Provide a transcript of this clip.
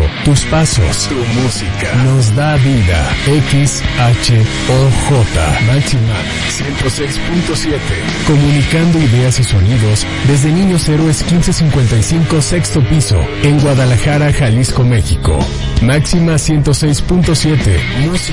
tus pasos, tu música, nos da vida. XHOJ, Máxima 106.7. Comunicando ideas y sonidos desde Niños Héroes 1555, sexto piso, en Guadalajara, Jalisco, México. Máxima 106.7.